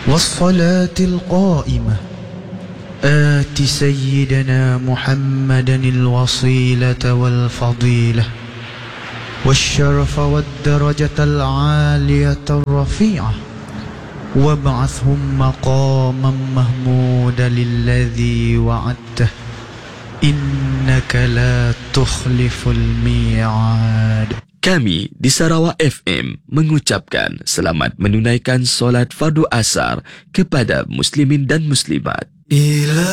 والصلاة القائمة آت سيدنا محمدا الوصيلة والفضيلة والشرف والدرجة العالية الرفيعة وابعثهم مقاما محمودا الذي وعدته إنك لا تخلف الميعاد. Kami di Sarawak FM mengucapkan selamat menunaikan solat fardu asar kepada muslimin dan muslimat.